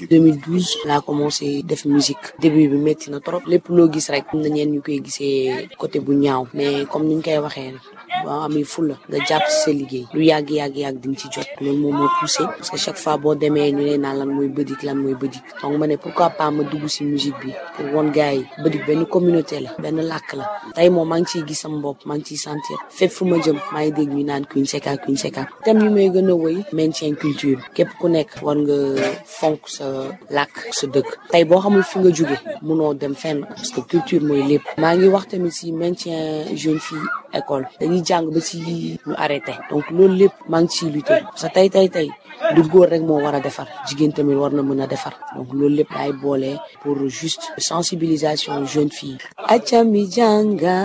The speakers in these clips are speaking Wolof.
2012 laa commencé def musique début bi métti na trop lépp loo gis rek am na ñeen ñu koy gisee côté bu ñaaw mais comme niñ koy waxee rek boo amee fulla nga jàpp ci sa liggéey lu yàgg di nga ci jot loolu moom moo poussé parce que chaque fois boo demee ñu ne naan lan mooy bëdik donc ma ne pourquoi pas ma dugg ci musique bi pour won gars yi bëdik benn communauté la benn làkk la tey moom maa ngi ciy gis sama bopp maa ngi ciy sentir fépp fu ma jëm maa ngi dégg ñu naan Queen Seka thème yu may gën a wëy maintien culture képp ku nekk war nga fonk sa làkk sa dëkk tey boo xamul fi nga jóge munoo dem fenn parce que culture mooy lépp maa ngi wax tamit ci maintien jeune fille école dañuy jàng ba ci ñu arrêté donc loolu lépp maa ngi ciy lutter parce que tey du góor rek moo war a defar jigéen tamit war na mën a defar donc loolu lépp laay boole pour juste sensibilisation jeune fille acca mi janga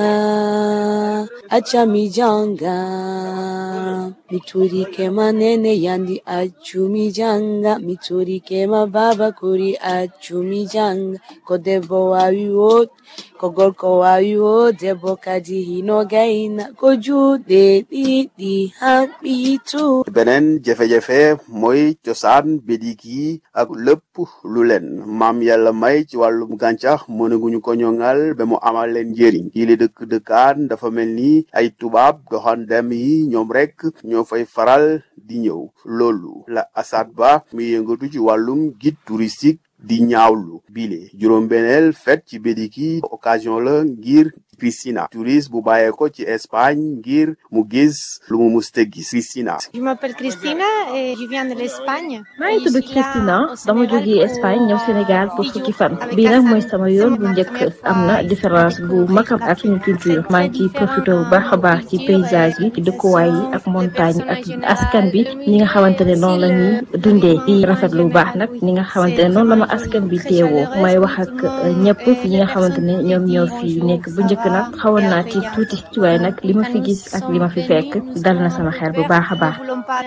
mituri kema nene yandi accu mi janga mituri kema baba kuri accu mi janga ko debbo wawi wot ko gorko wawi wot debbo kadi hino gayna ko juuɗe ɗiɗi haɓɓitu. beneen jafe-jafe mooy cosaan bédik yi ak lépp lu leen maam yàlla may ci wàllum gàncax mënaguñu ko ñoŋal ba mu amal leen njëriñ yi li dëkkaan dafa mel ni ay tubaab doxandem yi ñoom rek ñoo fay faral di ñëw loolu la Assad Ba mi yëngatu ci wàllum guide touristique di ñaawlu bile juróom-benneel fête ci bédik yi occasion la ngir Cristina touriste bu bàyyeeko ci Espagne ngir mu gis lu mu muste gis Cristina. Je m'appelle Cristina et je viens de l'Espagne. maa ngi tudd Cristina dama jógee Espagne ñëw Sénégal pour fukki fan bii nag mooy sama yoon bu njëkk am na différence bu mag ak suñu culture maa ngi ciy profité bu baax a baax ci paysage bi dëkkuwaay yi ak montagne ak askan bi ñi nga xamante ne noonu la ñuy dundee di rafetlu bu baax nag ñi nga xamante ne noonu la ma askan bi teewoo may wax ak ñëpp ñi nga xamante ne ñoom ñoo fi nekk bu njëkk nag xawoon naa ci tuuti ci waaye nag li ma fi gis ak li ma fi fekk dal na sama xel bu baax a baax.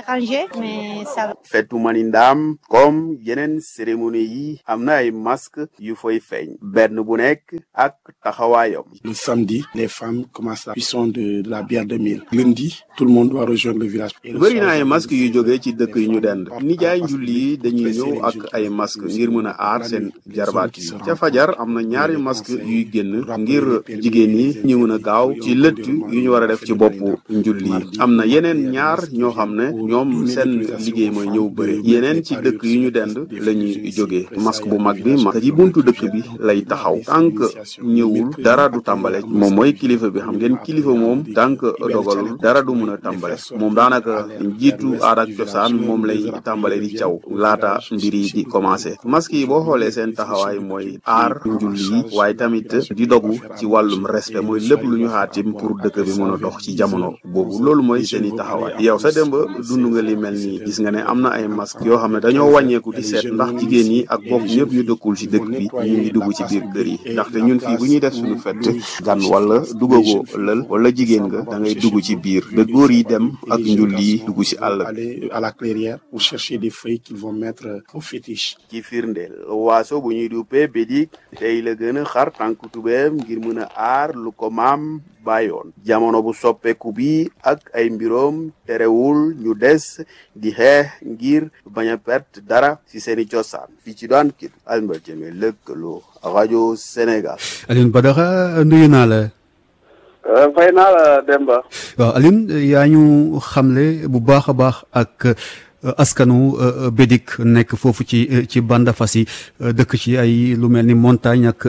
fetu Manindaam comme yeneen cérémonie yi am na ay masque yu fay feeñ benn bu nekk ak taxawaayam. Le samedi, les femmes commencent à cuisson de la bière de mil. Lundi, tout le monde doit rejoindre le village. bëri na ay masque yu jógee ci dëkk yu ñu dend nijaay njulli yi dañuy ñëw ak ay masque ngir mën a aar seen jarbaat yi ca fajar am na ñaari masque yuy génn ngir jigéen yi ñu mën a gaaw ci lëtt yu ñu war a def ci boppu njulli yi am na yeneen ñaar ñoo xam ne ñoom seen liggéey mooy ñëw bëri yeneen ci dëkk yu ñu dend la ñuy jógee masque bu mag bi masque ci buntu dëkk bi lay taxaw tànk ñëwul dara du tàmbale moom mooy kilifa bi xam ngeen kilifa moom tànk dogalul dara du mën a tàmbale moom daanaka njiitu aada ak cosaan moom lay tàmbale di caw laata mbir yi di commencé masque yi boo xoolee seen taxawaay mooy aar njulli yi waaye tamit di dogu ci wàllum respect mooy lépp lu ñu xaatim pour dëkk bi mën a dox ci jamono boobu loolu mooy seeni taxawaay yow sa démb dund nga li mel nii gis nga ne am na ay masque yoo xam ne dañoo wàññeeku di seet ndax jigéen ñi ak bokk ñëpp ñu dëkkul ci dëkk bi ñu ngi dugg ci biir kër yi ndaxte ñun fii bu ñuy def suñu fête gan wala duggagoo lël wala jigéen nga da ngay dugg ci biir ba góor yi dem ak njulli yi dugg ci àll bi à la clairière pour chercher des feuilles qu'ils vont mettre au fétiche. ci firndeel waaso bu ñuy duppee bédik tey la gën a xar tànk tubeem ngir mën a aar lu ko maam bàyyoon jamono bu soppeeku bi ak ay mbiroom terewul ñu des di xeex ngir bañ a perte dara ci seeni cosaan fii ci daan kii Albert Diémé lëkkaloo rajo Sénégal. Alioune Badara nuyu naa la. fay naa la Demba. waaw Alioune yaa ñu xamle bu baax a baax ak askanu bédik nekk foofu ci Bandafassi dëkk ci ay lu mel ni montagne ak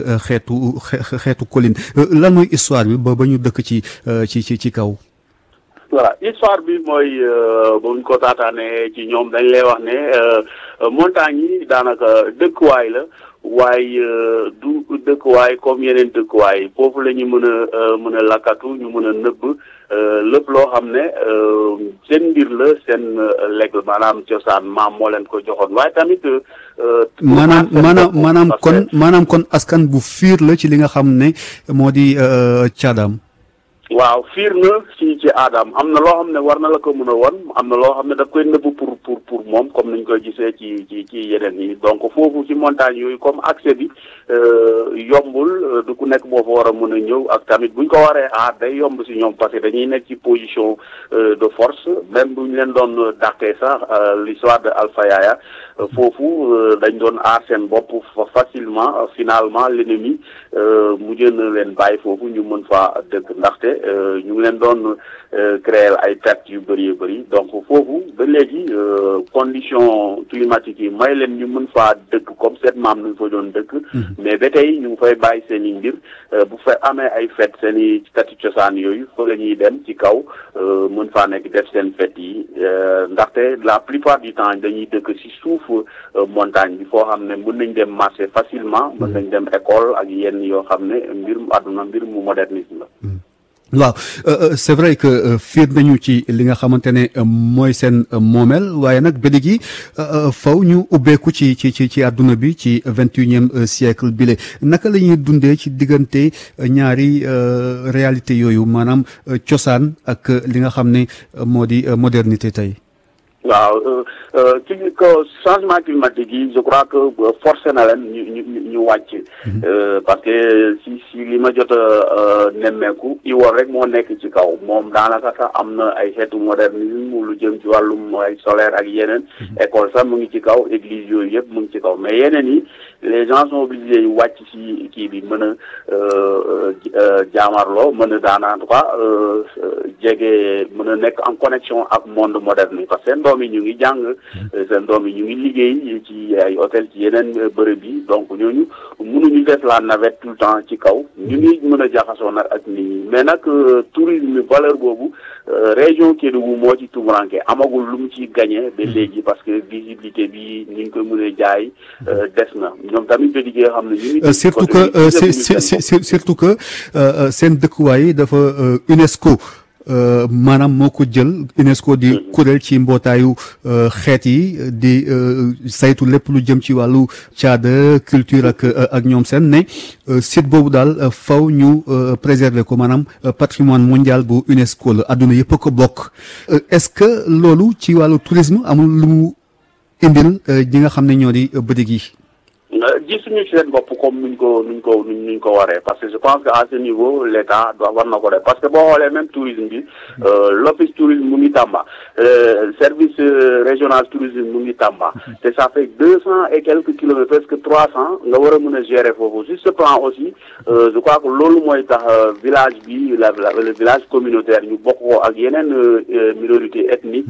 xeetu colline lan mooy histoire bi ba ñu dëkk ci kaw. voilà histoire bi mooy buñ ko taataane ci ñoom dañ lay wax ne montagne yi daanaka dëkkuwaay la waaye du dëkkuwaay comme yeneen dëkkuwaay foofu la ñu mën a lakkatu ñu mën a nëbb lépp loo xam ne seen mbir la seen lekk maanaam cosaan maam moo leen ko joxoon waaye tamit. maanaam kon askan bu fiir la ci li nga xam ne moo di caadaam. waaw fiir na ci aadam am na loo xam ne war na la ko mën a won am na loo xam ne daf koy nëbb pour pour moom comme niñ koy gisee ci yeneen yi donc foofu ci montagne yooyu comme accès bi yombul du ku nekk boo fa war a mën a ñëw ak tamit buñ ko waree aar day yomb si ñoom parce que dañuy nekk ci position de force même buñ leen doon dàqee sax l'histoire de Alpha Yaya foofu dañ doon aar seen bopp facilement finalement l'ennemi mujj na leen bàyyi foofu ñu mën faa dëkk ndaxte ñu ngi leen doon créer ay pertes yu bëri donc foofu ba léegi condition climatique yi may leen ñu mën faa dëkk comme seen maam nu fa doon dëkk mais ba tey ñu ngi fay bàyyi seen i mbir bu fa amee ay fête seen i statu cosaan yooyu fa la ñuy dem ci kaw mën faa nekk def seen fête yi ndaxte la plupart du temps dañuy dëkk ci suuf montagne bi foo xam ne mën nañ dem marché facilement mën nañ dem école ak yenn yoo xam ne mbirum àdduna mbirum modernisme la. waaw c'est vrai que fiir nañu ci li nga xamante ne mooy seen moomeel waaye nag bédig yi faw ñu ubbeeku ci àdduna bi ci 21e siècle bile naka la ñuy dundee ci diggante ñaari réalité yooyu maanaam cosaan ak li nga xam ne moo di modernité tey. waaw changement climatique yi je crois que forcé na leen ñu wàcc parce que si li ma jot a nemmeeku iwoor rek moo nekk ci kaw moom daanaka sax am na ay xeetu modernisme lu jëm ci wàllum ay solaire ak yeneen école sax mu ngi ci kaw église yooyu yëpp mu ngi ci kaw mais yeneen yi les gens sont obligés yu wàcc ci kii bi mën a jaamarloo mën a daan en tout cas jege mën a nekk en connexion ak monde moderne parce que seen doom yi ñu ngi jàng seen doom yi ñu ngi liggéey ci ay hôtel ci yeneen bërëb yi donc ñooñu mënuñu def la navette tout le temps ci kaw ñu ngi mën a jaxasoo nag ak nit ñi mais nag tourisme valeur boobu région Kédougou moo ci tumuranke amagul lu mu ci gagné ba léegi parce que visibilité bi ni ñu koy mën a jaay des na ñoom tamit ba liggéey xam ne ñu ngi surtout que seen dëkkuwaay dafa UNESCO maanaam moo ko jël UNESCO di kuréel ci mbootaayu xeet yi di saytu lépp lu jëm ci wàllu caada culture ak ñoom seen ne site boobu daal faw ñu préserver ko maanaam patrimoine mondial bu UNESCO la adduna yëpp a ko bokk est-ce que loolu ci wàllu tourisme amul lu mu indil ñi nga xam ne ñoo di bëdig yi gisuñu ci seen bopp comme nuñ ko waree parce que je pense que à ce niveau l'État war na ko def parce que boo xoolee même tourisme bi l'office tourisme mu ngi Tamba service régional tourisme mu ngi Tamba te ça fait 200 et quelques kilomètres presque 300 nga war a mën a gérer foofu sur ce plan aussi je crois que loolu mooy tax village bi le village communautaire ñu bokk ko ak yeneen minorité ethnique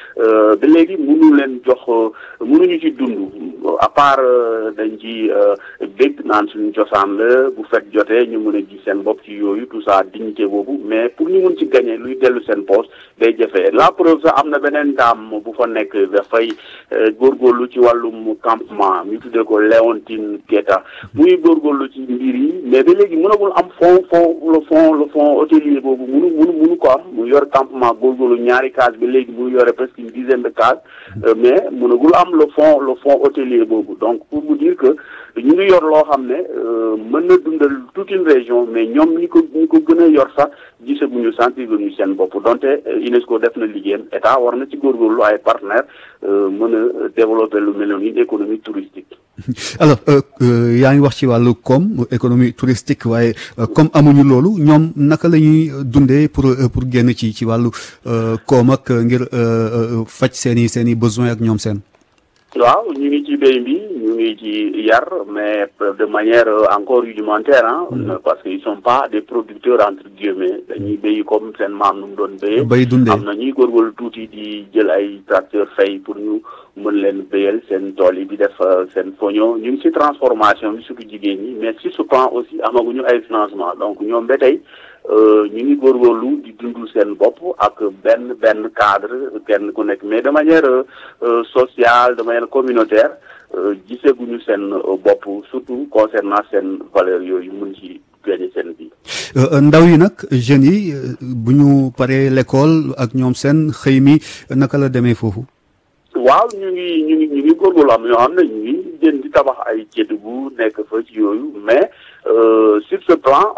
ba léegi mënu leen jox mënuñu ci dund à part dañ ci dégg naan suñu cosaan la bu fekk jotee ñu mën a gis seen bopp ci yooyu tout ça dignité boobu mais pour ñu mën ci gagner luy dellu seen poste day jafe la preuve sax am na beneen daam bu fa nekk dafay góorgóorlu ci wàllum campement ñu tuddee ko Léontine Keita muy góorgóorlu ci mbir yi mais ba léegi mënagul am le fond hôtelier boobu mënu ko am mu yor campement góorgóorlu ñaari case ba léegi mu yore presque une dizaine de cases mais mënagul am le fond hôtelier boobu donc pour vous dire que ñu ngi yor loo xam ne mën na dundal toute une région mais ñoom ñi ko gën a yor sax gisaguñu sentir ñu seen bopp donte UNESCO def na liggéeyam état war na ci góorgóorlu ay partenaires mën a développer lu mel noonu une économie touristique. alors yaa ngi wax ci wàllu koom économie touristique waaye comme amuñu loolu ñoom naka la ñuy dundee pour génn ci wàllu koom ak ngir faj seen i besoins ak ñoom seen. waaw ñu ngi ci béy bi ñu ngi ci yar mais de manière encore rudimentaire parce que ils sont pas des producteurs entre guillemets dañuy béy comme seen maam nu mu doon béyee. bay dundee am na ñuy góorgóorlu tuuti di jël ay tracteur fay pour ñu mën leen béyal seen tool yi di def seen foño ñu ngi ci transformation bi surtout jigéen ñi mais si ce plan aussi amaguñu ay financement donc ñoom ba tey ñu ngi góorgóorlu di dundul seen bopp ak benn cadre kenn ku nekk mais de manière sociale de manière communautaire giseguñu seen bopp surtout concernant seen valeur yooyu mun ci gagner seen vie. ndaw yi nag jeunes yi bu ñu paree l'école ak ñoom seen xëy mi naka la demee foofu. waaw ñu ngi góorgóorlu am ñoo xam ne ñu ngi jën di tabax ay Kédougou nekk fa ci yooyu mais sur ce plan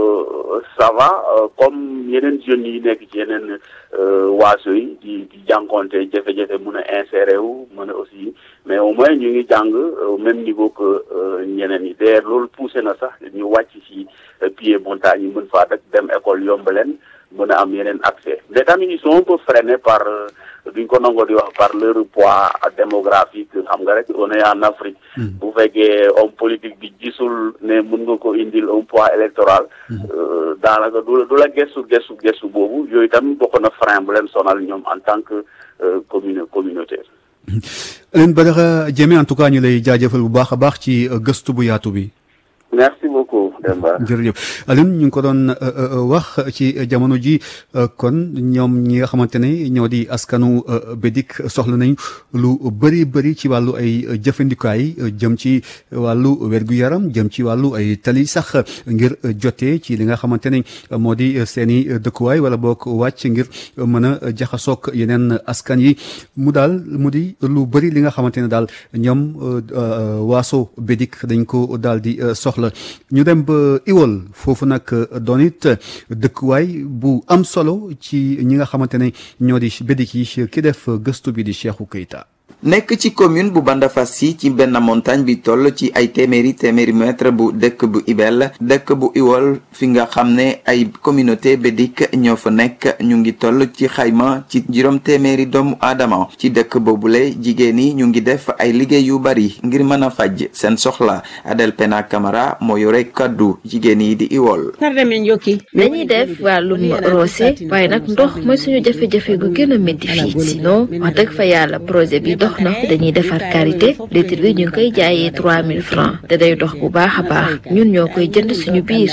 ça va comme yeneen jeunes yi nekk ci yeneen waaso yi di jànkonte jafe-jafe mën a insérer wu mën a aussi mais au moins ñu ngi jàng au même niveau que ñeneen yi d'ailleurs loolu poussé na sax ñu wàcc ci pied montagne yi mën faa dem école yomb leen mën a am yeneen accès mais tamit ils sont un peu freinés par duñ ko nango di wax par leur poids démographique xam nga rek on est en Afrique bu fekkee homme politique bi gisul ne mën nga ko indil un poids électoral daanaka du la gestu boobu yooyu tamit bokk na frein bu leen sonal ñoom en tant que communauté. Alioune Badara Diémé en tout cas ñu lay jaajëfal bu baax a baax ci gëstu bu yaatu bi. merci beaucoup Demba. jërëjëf Alioune ñu ngi ko doon wax ci jamono ji kon ñoom ñi nga xamante ne ñoo di askanu Bédik soxla nañ lu bëri ci wàllu ay jëfandikaay jëm ci wàllu wér-gu-yaram jëm ci wàllu ay tali sax ngir jotee ci li nga xamante ne moo di seeni dëkkuwaay wala boog wàcc ngir mën a jaxasoog yeneen askan yi mu di lu bëri li nga xamante ne daal ñoom waaso Bédik dañ ko daal di soxla ñu dem ba Iwol foofu nag doon it dëkkuwaay bu am solo ci ñi nga xamante ne ñoo di Bédik yi ki def gëstu bi di Cheikhou Keita. nekk ci commune bu Bandafassi ci benn montagne bi toll ci ay téeméeri mètre bu dëkk bu Ibel dëkk bu Iwol fi nga xam ne ay communauté Bédik ñoo fa nekk ñu ngi toll ci xayma ci juróom téeméeri doomu aadama ci dëkk boobule jigéen yi ñu ngi def ay liggéey yu bari ngir mën a faj seen soxla Adel Pena Camara moo yore kaddu jigéen yi di Iwol. dañuy def wàllum roose waaye nag ndox mooy suñu jafe-jafe gu gën a métti fii sinon wax dëgg fa yàlla projet bi dox na dañuy defar karité litre bi ñu ngi koy jaayee 3000 francs te day dox bu baax a baax ñun ñoo koy jënd suñu biir.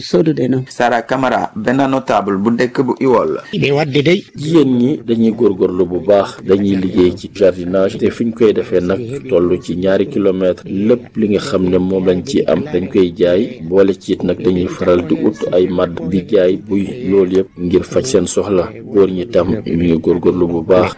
Sara Camara benn notable bu dëkk bu Iwol. jigéen ñi dañuy góorgóorlu bu baax dañuy liggéey ci jardinage te fi ñu koy defee nag toll ci 2 kilomètres lépp li nga xam ne moom lañ ci am dañ koy jaay boole ci it nag dañuy faral di ut ay madd di jaay buy loolu yëpp ngir faj seen soxla góor ñi tam ñu ngi góorgóorlu bu baax.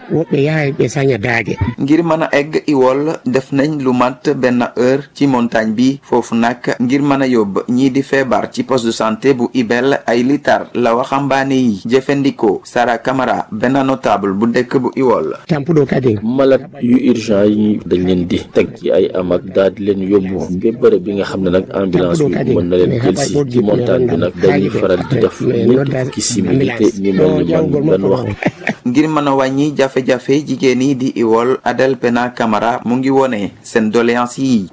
ngir mën a egg Iwol def nañ lu mat benn heure ci montagne bi foofu nag ngir mën a yóbbu ñii di feebar ci poste de santé bu Ibel ay litar la waxambaane yi jëfandikoo. Sara Camara benn notable bu dëkk bu Iwol. malade yu urgent yi dañ leen di teg ci ay amak daal di leen yóbbu ba bërëb bi nga xam ne nag ambulance bi mën na leen jël si ci montagne bi nag dañuy faral di def ñetti fukki simili te ñu mel ni man benn waxtu. ngir mën a wàññi jafe-jafe jigéen yi di Iwol Adel Pena Camara mu ngi wone seen doléance yi.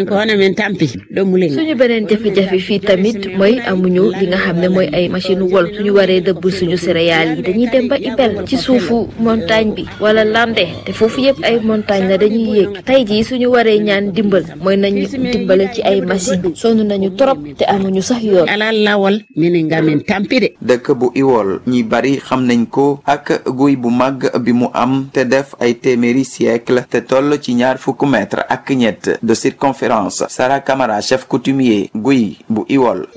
suñu beneen jafe-jafe fii tamit mooy amuñu li nga xam ne mooy ay machine wol suñu waree dëbb suñu céréales yi dañuy dem ba Ibel ci suufu montagne bi wala Landé te foofu yëpp ay montagne la dañuy yéeg tey jii suñu waree ñaan dimbal mooy nañu dimbale ci ay machine sonn nañu trop te amuñu sax yoon. dëkk bu Iwol ñi bari xam nañ ko ak guy bu mag bi mu am te def ay téeméeri siècle te toll ci 20 mètres ak ñett de circonférence. Sara Camara chef coutumier guy bu Iwol.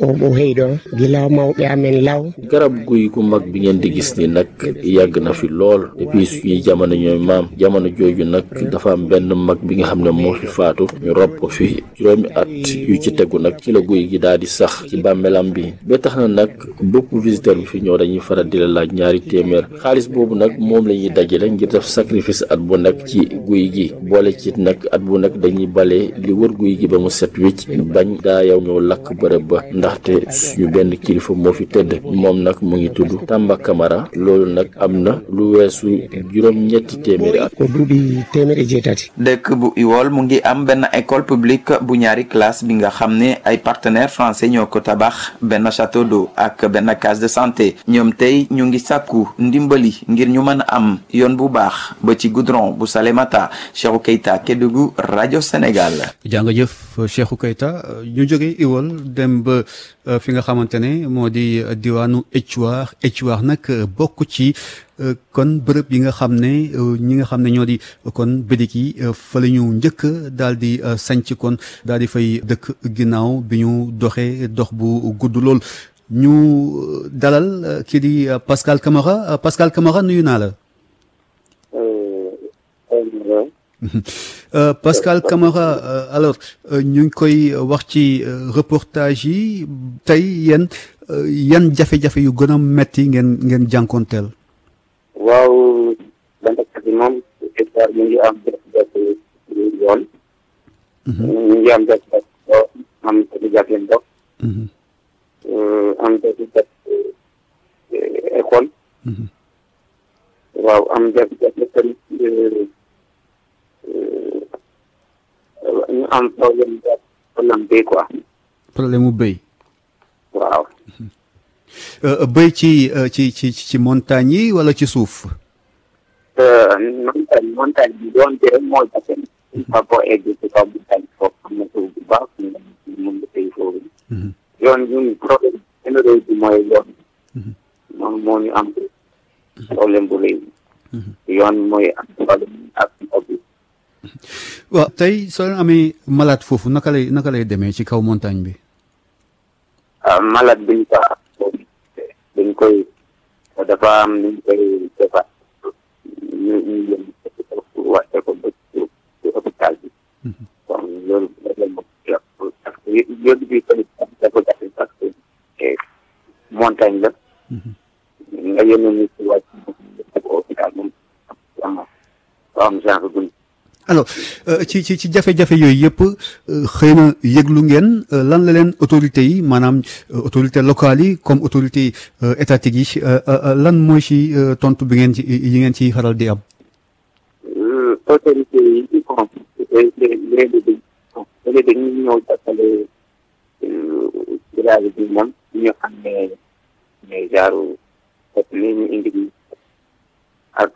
garab guy gu mag bi ngeen di gis ni nag yàgg na fi lool depuis suñuy jamono ñooy maam jamono jooju nag dafa am benn mag bi nga xam ne moo fi faatu ñu rob ko fi juróomi at yu ci tegu nag ci la guy gi daal di sax ci bàmmeelam bi ba tax na nag bépp visiteur bi fi ñëw dañuy faral di la laaj 2 téeméer xaalis boobu nag moom la ñuy dajale ngir def sacrifice at bu nekk ci guy gi boole ci nag at bu nekk dañuy bale li wër guy gi ba mu set wicc bañ daa yow ñoo lakk bërëb ba ndaxte suñu benn kilifa moo fi tëdd moom nag mu ngi tudd Tamba Camara loolu nag am na lu weesu juróom-ñetti téeméeri at. dëkk bu Iwol mu ngi am benn école publique bu 2 classe bi nga xam ne ay partenaires français ñoo ko tabax benn château d'eau ak benn case de santé ñoom tey ñu ngi sàkku ndimbali ngir ñu mën a am yoon bu baax ba ci goudron bu Salémata. Cheikhou Keita Kédougou rajo Sénégal. jàngajëf Cheikhou Keita ñu jógee Iwol dem ba fi nga xamante ne moo di diwaanu Éthiouar nag bokk ci kon bërëb yi nga xam ne ñi nga xam ne ñoo di kon Bédik yi fa la ñu njëkk daal di sanc kon daal di fay dëkk ginnaaw bi ñu doxee dox bu gudd lool ñu dalal kii di Pascal Camara nuyu naa la. Pascal Camara alors ñu ngi koy wax ci reportage yi tey yan jafe-jafe yu gën a metti ngeen jànkoonteel. waaw bandakat yi moom hectare ñu ngi am jafe-jafe yoon. ñu ngi am jafe-jafe am jafe-jafe ndox. am jafe-jafe école. waaw am jafe-jafe tamit ñu am problème béy quoi. problème mu béy. waaw. béy ci montagne yi wala ci suuf. montagne bi doon jërëm moo jafe. fa boo egg ci kaw montagne foofu am na suuf bu baax ñu mën nga béy foofu. yoon ñun problème généraux bi mooy yoon. moom moo ñu am problème bu rëy. yoon mooy am problème ak ndox bi. waaw tey soo leen amee malade foofu naka lay demee ci kaw montagne bi. malade bi dañ koy dafa am nuñ koy defar ñu yëm wàcce ko ba ci hôpital bi. bon loolu parce que yoon bi tamit dafa jafe parce que montagne la. nga yónni nit ci wàcc hôpital moom am genre dund. alors ci jafe-jafe yooyu yëpp xëy na yëglu ngeen lan la leen autorités yi maanaam autorités locales yi comme autorités étatiques yi lan mooy ci tontu bi ngeen ci faral di am. autorités yi bon léegi dañuy ñëw jàppale village bi moom ñu xam ne genre li ñu indi ak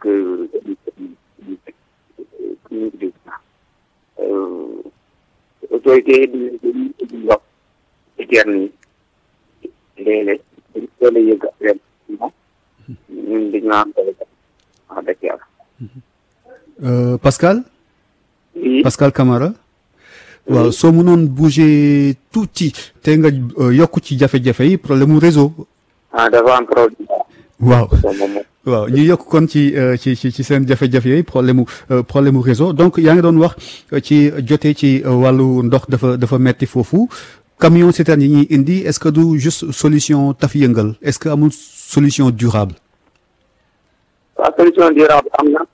autorité yi dañuy wax ci gerte yi léeg-léeg dañu teel a yëg affaire bi ñun dañoo am wax dëgg yàlla. Pascal. oui Pascal Camara. waaw soo mënoon bouger tuuti te nga yokk ci jafe-jafe yi problème mu réseau. dafa am problème. waaw waaw ñu yokk kon ci seen jafe-jafe yooyu problème mu réseau donc yaa ngi doon wax ci jotee ci wàllu ndox dafa metti foofu camion citerne yi ñuy indi est-ce que du juste solution taf yëngal est-ce que amul solution durable. waaw solution durable am na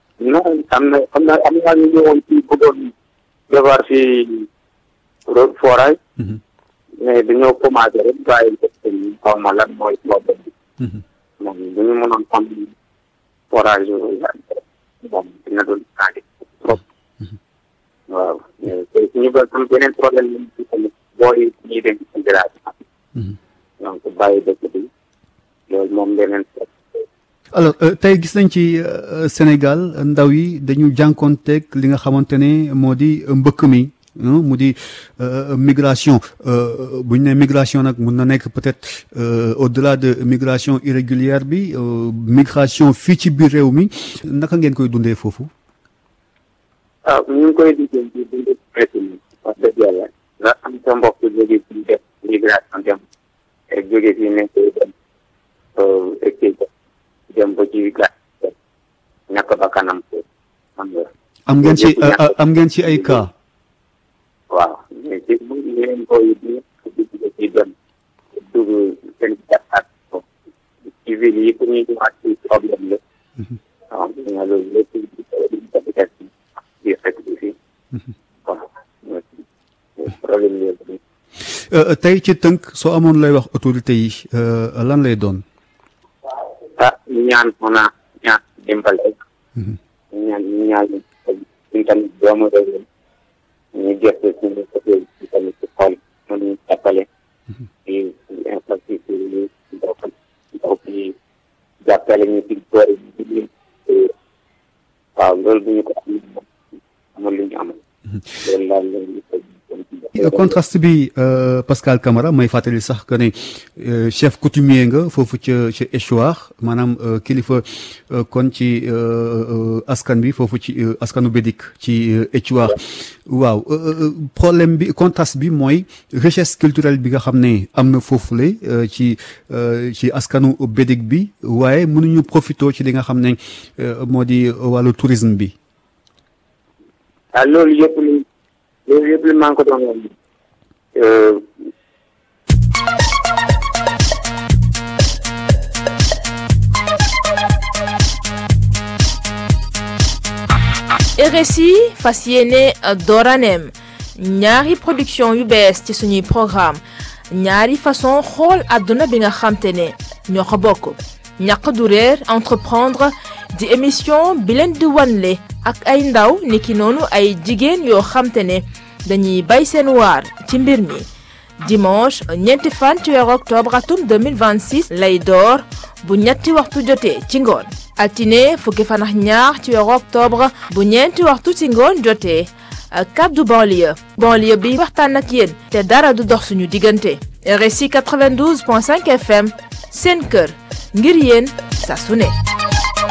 ñu ñëwoon ci bëggoon defar fi forage. mais dañoo commencé rek bàyyi ko xaw ma lan mooy problème bi. moom bu ñu mënoon am forage moom dina doon tànn trop. waaw te suñu ba am beneen problème lañ ci tamit booy ñuy dem ci village. donc bàyyi dëkk bi loolu moom beneen. alors tey gis nañ ci Sénégal ndaw yi dañu jànkoonteeg li nga xamante ne moo di mbëkk mi. mu di migration bu ñu nee migration nag mun na nekk peut-être au-delà de migration irrégulière bi migration fii ci biir réew mi naka ngeen koy dundee foofu. ñu ngi koy dundee wax dëgg yàlla nga am sa mbokk jóge fii def migration dem jóge fii nekk dem ba ci gàtt ñàkk ba kanam am ngeen ci ay cas. waaw mais ci ngeen koy ci dem dugg seen at ci ville yi pour ñu ñëwaat ci problème la. waaw loolu lépp di fekk bi fii. problème yooyu. tey ci tënk soo amoon lay wax autorité yi lan lay doon. ñaan dimbale. ñaan ñu tamit doomu réew ñu gerte suñu côté ci tamit ci xool mën ñu jàppale ci infrastructure yi ndox bi jàppale ñu ci boori bi waaw loolu bu ñu ko amul lu ñu amal loolu daal contraste bi Pascal Camara may fàttali sax que ne chef coutumier nga foofu ca Échoir maanaam kilifa kon ci askan bi foofu ci askanu Bédik ci Échoir waaw problème bi contraste bi mooy richesse culturelle bi nga xam ne am na foofule ci askanu Bédik bi waaye mënuñu profité ci li nga xam ne moo di wàllu tourisme bi. waaw loolu yëpp li maa ngi ko doon RSI fas yéene dooraneem ñaari production yu bees ci suñuy programme ñaari façon xool àdduna bi nga xamte ne ñoo ko bokk ñàq du réer entreprendre di émission bi leen di wanle ak ay ndaw niki noonu ay jigéen yoo xamte ne dañuy bay seen waar ci mbir mi dimanche ñeenti fan ci weeru octobre atum 2026 lay door bu ñetti waxtu jotee ci ngoon altine fukki fan ak ñaar ci weeru octobre bu ñeenti waxtu ci ngoon jotee kaddu banlieue bi waxtaan ak yéen te dara du dox suñu diggante RSI 92.5 FM seen kër ngir yéen saa su ne